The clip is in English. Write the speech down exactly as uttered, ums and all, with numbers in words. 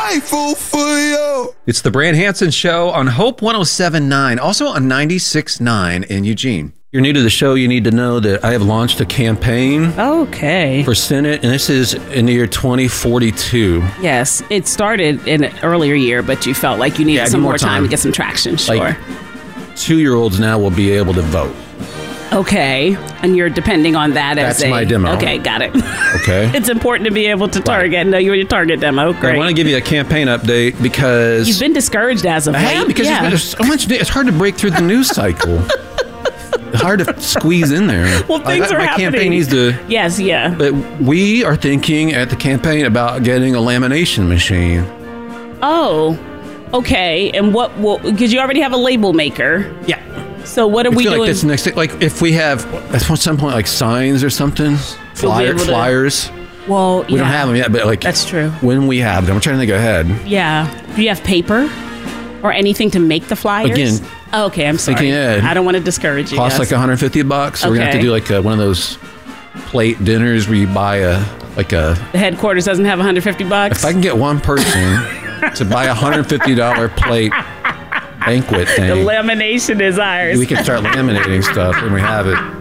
grateful for you. It's the Brand Hansen Show on Hope one oh seven point nine, also on ninety-six point nine in Eugene. If you're new to the show, you need to know that I have launched a campaign Okay. for Senate, and this is in the year twenty forty-two. Yes, it started in an earlier year, but you felt like you needed Yeah, I some need more more time. time. to get some traction. Sure. Like, two-year-olds now will be able to vote. Okay, and you're depending on that as That's a... my demo. Okay, got it. Okay? It's important to be able to target. No, you're your target demo. Great. I want to give you a campaign update because... You've been discouraged as of I late. have, because yeah. there's so much... It's hard to break through the news cycle. It's hard to squeeze in there. Well, things I, are my happening. campaign needs to... Yes, yeah. But we are thinking at the campaign about getting a lamination machine. Oh, okay. And what will... Because you already have a label maker. Yeah. So what are I we feel doing? like this next... Like, if we have, at some point, like signs or something, flyer, able to- flyers... well, We don't have them yet, but like... That's true. When we have them, I'm trying to think ahead. Yeah. Do you have paper or anything to make the flyers? Again, Oh, okay, I'm sorry. thinking ahead. I don't want to discourage you. Costs guys. like one hundred fifty bucks. So we're gonna have to Okay. do like a, one of those plate dinners where you buy a like a. The headquarters doesn't have one hundred fifty bucks. If I can get one person to buy a one hundred fifty dollars plate banquet the thing, lamination is ours. we can start laminating stuff when we have it.